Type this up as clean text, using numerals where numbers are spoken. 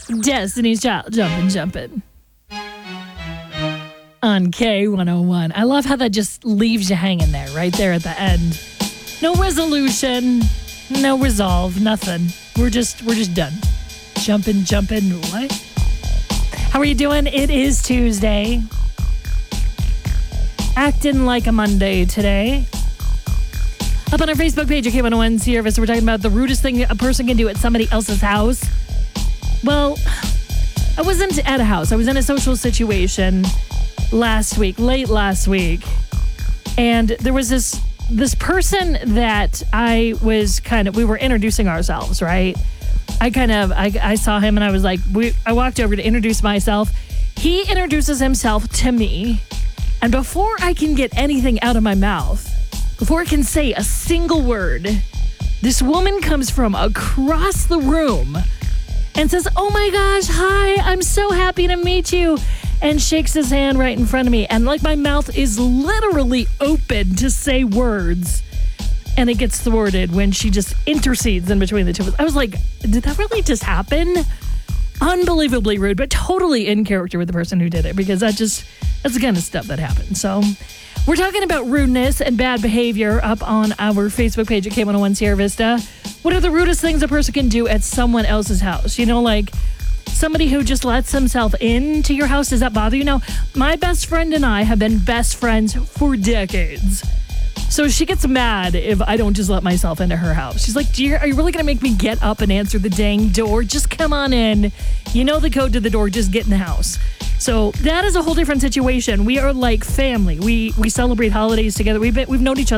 Destiny's Child, jumpin'. On K101. I love how that just leaves you hanging there, right there at the end. No resolution, no resolve, nothing. We're just done. Jumpin'. What? How are you doing? It is Tuesday. Acting like a Monday today. Up on our Facebook page at K101 Service, we're talking about the rudest thing a person can do at somebody else's house. Well, I wasn't at a house. I was in a social situation late last week. And there was this person that we were introducing ourselves, right? I saw him and I was like, I walked over to introduce myself. He introduces himself to me. And before I can get anything out of my mouth, before I can say a single word, this woman comes from across the room and says, "Oh my gosh, hi, I'm so happy to meet you," and shakes his hand right in front of me. And like my mouth is literally open to say words. And it gets thwarted when she just intercedes in between the two of us. I was like, did that really just happen? Unbelievably rude, but totally in character with the person who did it, because that's the kind of stuff that happens. So we're talking about rudeness and bad behavior up on our Facebook page at K101 Sierra Vista. What are the rudest things a person can do at someone else's house? You know, like somebody who just lets himself into your house. Does that bother you? No, my best friend and I have been best friends for decades. So she gets mad if I don't just let myself into her house. She's like, are you really going to make me get up and answer the dang door? Just come on in. You know the code to the door. Just get in the house. So that is a whole different situation. We are like family. We celebrate holidays together. We've known each other